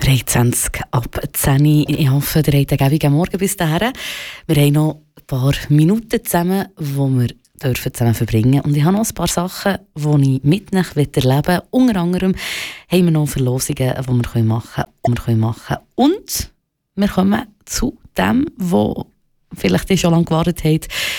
23 ab 10 Uhr. Ich hoffe, ihr habt einen guten Morgen bis dahin. Wir haben noch ein paar Minuten zusammen, die wir zusammen verbringen. Und ich habe noch ein paar Sachen, die ich mit euch erleben will. Unter anderem haben wir noch Verlosungen, die wir machen können. Und wir kommen zu dem, wo vielleicht schon lange gewartet habt.